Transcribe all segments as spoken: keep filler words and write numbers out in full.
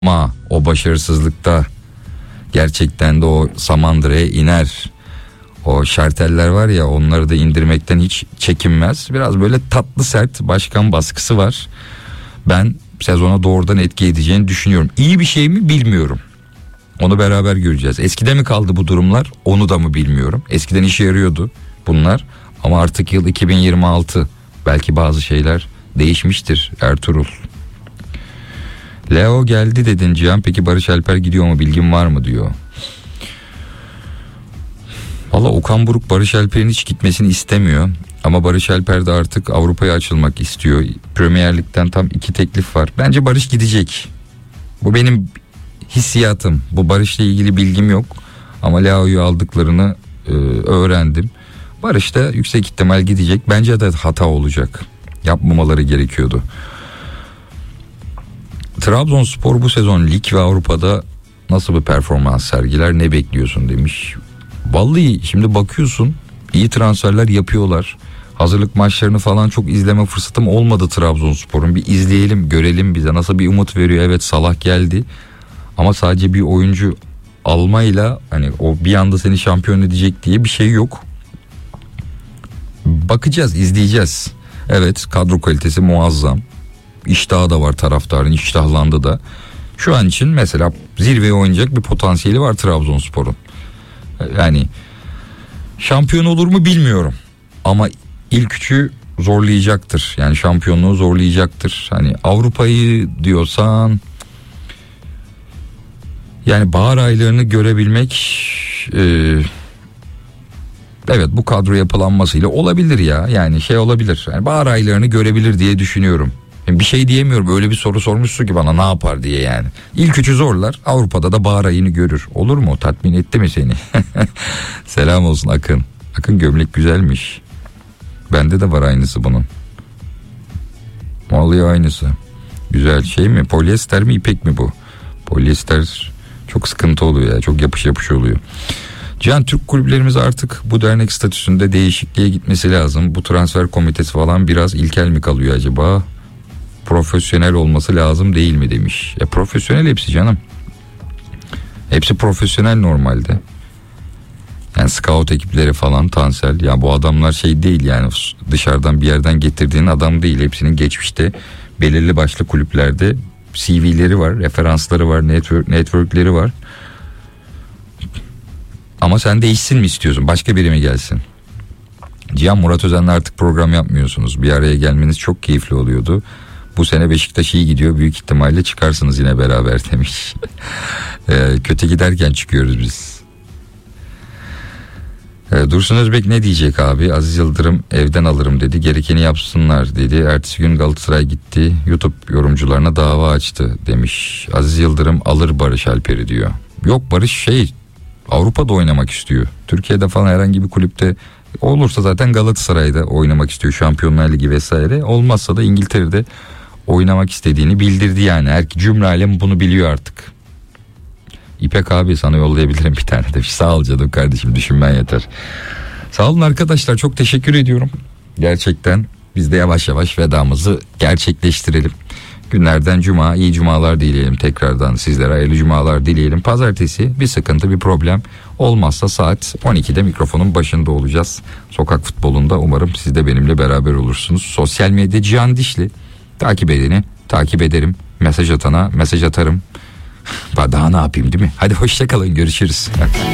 Ama o başarısızlıkta gerçekten de o Samandıra'ya iner. O şarteller var ya, onları da indirmekten hiç çekinmez. Biraz böyle tatlı sert başkan baskısı var. Ben sezona doğrudan etki edeceğini düşünüyorum. İyi bir şey mi bilmiyorum. Onu beraber göreceğiz. Eskide mi kaldı bu durumlar? Onu da mı bilmiyorum. Eskiden işe yarıyordu bunlar. Ama artık yıl iki bin yirmi altı. Belki bazı şeyler değişmiştir Ertuğrul. Leo geldi dedin Cihan. Peki Barış Alper gidiyor mu? Bilgin var mı diyor. Valla Okan Buruk Barış Alper'in hiç gitmesini istemiyor. Ama Barış Alper de artık Avrupa'ya açılmak istiyor. Premier Lig'den tam iki teklif var. Bence Barış gidecek. Bu benim hissiyatım. Bu Barış'la ilgili bilgim yok. Ama Leo'yu aldıklarını e, öğrendim. Barış da yüksek ihtimal gidecek. Bence de hata olacak. Yapmamaları gerekiyordu. Trabzonspor bu sezon lig ve Avrupa'da nasıl bir performans sergiler, ne bekliyorsun demiş. Vallahi şimdi bakıyorsun, iyi transferler yapıyorlar. Hazırlık maçlarını falan çok izleme fırsatım olmadı Trabzonspor'un. Bir izleyelim, görelim, bize nasıl bir umut veriyor. Evet, Salah geldi ama sadece bir oyuncu almayla hani o bir anda seni şampiyon edecek diye bir şey yok. Bakacağız, izleyeceğiz. Evet, kadro kalitesi muazzam. İştahı da var taraftarın, iştahlandı da. Şu an için mesela zirveye oynayacak bir potansiyeli var Trabzonspor'un. Yani şampiyon olur mu bilmiyorum. Ama ilk üçü zorlayacaktır. Yani şampiyonluğu zorlayacaktır. Hani Avrupa'yı diyorsan, yani bahar aylarını görebilmek e, evet bu kadro yapılanmasıyla olabilir ya. Yani şey olabilir. Yani bahar aylarını görebilir diye düşünüyorum. Yani bir şey diyemiyorum. Öyle bir soru sormuşsun ki bana, ne yapar diye yani. İlk üçü zorlar. Avrupa'da da bahar ayını görür. Olur mu? Tatmin etti mi seni? Selam olsun Akın. Akın gömlek güzelmiş. Bende de var aynısı bunun. Vallahi aynısı. Güzel şey mi? Polyester mi, ipek mi bu? Polyester çok sıkıntı oluyor ya. Çok yapış yapış oluyor. Can, Türk kulüplerimiz artık bu dernek statüsünde değişikliğe gitmesi lazım. Bu transfer komitesi falan biraz ilkel mi kalıyor acaba? Profesyonel olması lazım değil mi demiş. E profesyonel hepsi canım. Hepsi profesyonel normalde. Yani scout ekipleri falan Tansel. Ya bu adamlar şey değil yani, dışarıdan bir yerden getirdiğin adam değil. Hepsinin geçmişte belirli başlı kulüplerde C V'leri var, referansları var, network, networkleri var. Ama sen değişsin mi istiyorsun? Başka biri mi gelsin? Cihan, Murat Özen'le artık program yapmıyorsunuz. Bir araya gelmeniz çok keyifli oluyordu. Bu sene Beşiktaş iyi gidiyor. Büyük ihtimalle çıkarsınız yine beraber demiş. ee, kötü giderken çıkıyoruz biz. Ee, Dursun Özbek ne diyecek abi? Aziz Yıldırım evden alırım dedi. Gerekeni yapsınlar dedi. Ertesi gün Galatasaray gitti. YouTube yorumcularına dava açtı demiş. Aziz Yıldırım alır Barış Alper'i diyor. Yok, Barış şey Avrupa'da oynamak istiyor. Türkiye'de falan herhangi bir kulüpte olursa zaten Galatasaray'da oynamak istiyor. Şampiyonlar Ligi vesaire. Olmazsa da İngiltere'de oynamak istediğini bildirdi yani. Her cümle alem bunu biliyor artık. İpek abi, sana yollayabilirim bir tane demiş. Sağ ol canım kardeşim, düşünmen yeter. Sağ olun arkadaşlar, çok teşekkür ediyorum. Gerçekten biz de yavaş yavaş vedamızı gerçekleştirelim. Günlerden cuma, iyi cumalar dileyelim tekrardan, sizlere hayırlı cumalar dileyelim. Pazartesi bir sıkıntı, bir problem olmazsa saat on ikide mikrofonun başında olacağız. Sokak futbolunda umarım siz de benimle beraber olursunuz. Sosyal medya Cihan Dişli. Takip edeni takip ederim. Mesaj atana mesaj atarım. Daha ne yapayım değil mi? Hadi hoşçakalın, görüşürüz.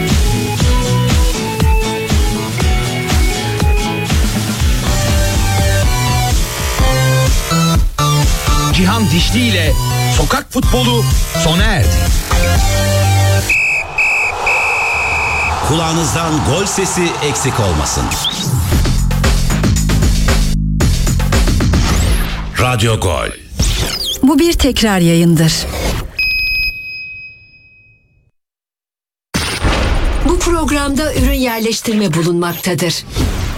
Cihan Dişli ile Sokak Futbolu sona erdi. Kulağınızdan gol sesi eksik olmasın. Radyo Gol. Bu bir tekrar yayındır. Bu programda ürün yerleştirme bulunmaktadır.